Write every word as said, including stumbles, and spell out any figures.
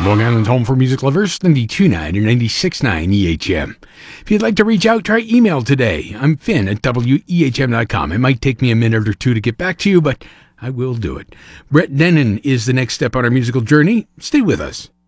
Long Island's home for music lovers, ninety-two point nine and ninety-six point nine E H M. If you'd like to reach out, try email today. I'm Finn at W E H M dot com. It might take me a minute or two to get back to you, but I will do it. Brett Dennen is the next step on our musical journey. Stay with us.